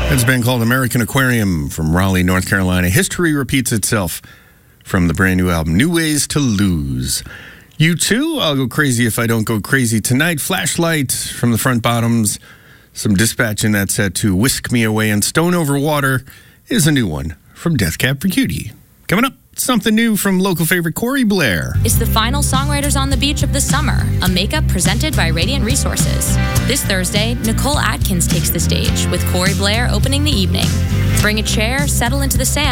It's been called American Aquarium from Raleigh, North Carolina. History repeats itself from the brand new album, New Ways to Lose. U2, I'll Go Crazy If I Don't Go Crazy Tonight. Flashlight from the Front Bottoms. Some Dispatch in that set to Whisk Me Away. And Stone Over Water is a new one from Death Cab for Cutie. Coming up, something new from local favorite Corey Blair. It's the final Songwriters on the Beach of the summer, a makeup presented by Radiant Resources. This Thursday, Nicole Atkins takes the stage with Corey Blair opening the evening. Bring a chair, settle into the sand,